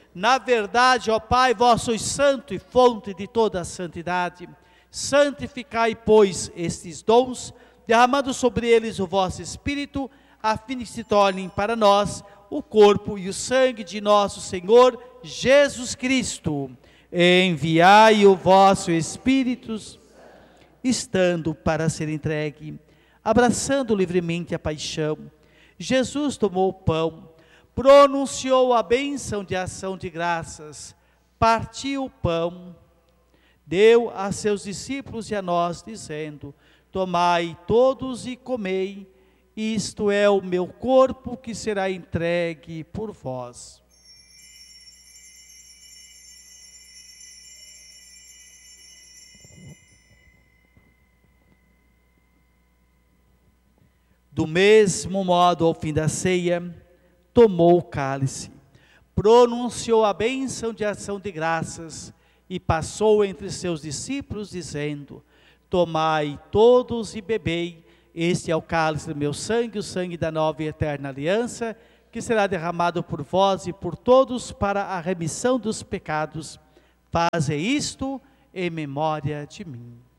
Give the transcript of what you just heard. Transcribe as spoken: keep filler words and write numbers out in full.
Na verdade, ó Pai, vós sois santo e fonte de toda a santidade. Santificai, pois, estes dons, derramando sobre eles o vosso Espírito, a fim de que se tornem para nós o corpo e o sangue de nosso Senhor Jesus Cristo. Enviai o vosso Espírito, estando para ser entregue, abraçando livremente a paixão. Jesus tomou o pão, pronunciou a bênção de ação de graças, partiu o pão, deu a seus discípulos e a nós, dizendo: tomai todos e comei, isto é o meu corpo que será entregue por vós. Do mesmo modo, ao fim da ceia, tomou o cálice, pronunciou a bênção de ação de graças e passou entre seus discípulos, dizendo: tomai todos e bebei, este é o cálice do meu sangue, o sangue da nova e eterna aliança, que será derramado por vós e por todos para a remissão dos pecados. Faze isto em memória de mim.